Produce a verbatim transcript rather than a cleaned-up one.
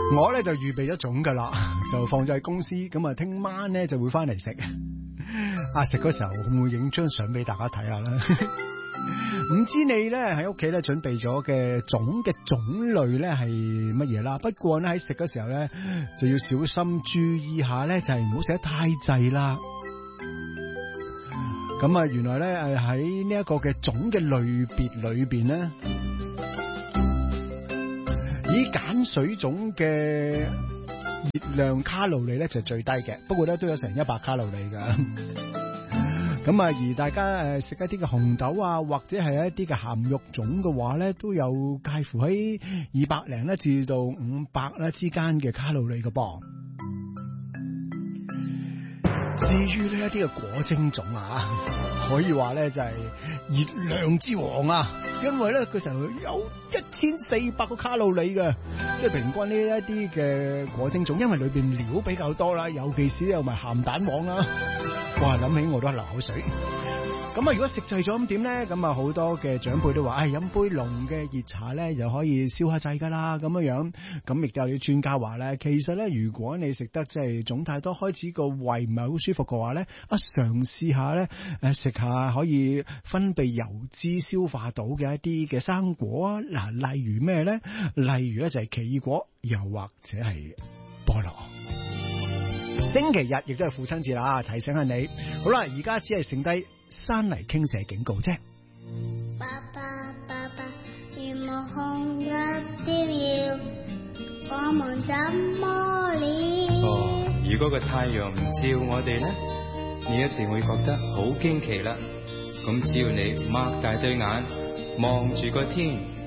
我咧就預備咗粽噶啦，就放咗喺公司，咁啊聽晚咧就會翻嚟食。啊食嗰時候會唔會影張相俾大家睇下啦？唔知你咧喺屋企咧準備咗嘅粽嘅種類咧係乜嘢啦？不過咧喺食嗰時候咧就要小心注意下咧，就係唔好食得太滯啦。咁啊，原來咧誒喺呢一個嘅粽嘅類別裏邊咧，以鹼水粽嘅熱量卡路里咧就最低嘅，不過咧都有成一百卡路里噶。咁啊，而大家誒食一啲嘅紅豆啊，或者係一啲嘅鹹肉粽嘅話咧，都有介乎喺二百零咧至到五百咧之間嘅卡路里嘅噃。至於呢一啲嘅果蒸粽啊，可以話咧就係熱量之王啊，因為咧佢成日有一千四百個卡路里嘅，即係平均呢一啲嘅果蒸粽，因為裏邊料比較多啦，尤其是有埋鹹蛋黃啦，哇諗起我都係流口水。咁啊，如果食滯咗咁點咧？咁啊，好多嘅長輩都話，唉、哎，飲杯濃嘅熱茶咧，又可以消下滯噶啦，咁樣樣。咁亦都有啲專家話咧，其實咧，如果你食得即係粽太多，開始個胃唔係好舒服嘅話咧，啊，嘗試下咧，誒，食下可以分泌油脂消化到嘅一啲嘅生果啊，嗱，例如咩咧？例如咧就係奇異果，又或者係菠蘿。星期日亦都係父親節啦，提醒下你。好啦，而家只係剩低山泥傾瀉警告啫。 爸爸爸爸，如無紅日照耀，我們怎麼了？ 哦，如果個太陽唔照我哋咧，你一定會覺得好驚奇啦。咁只要你擘大對眼望住個天，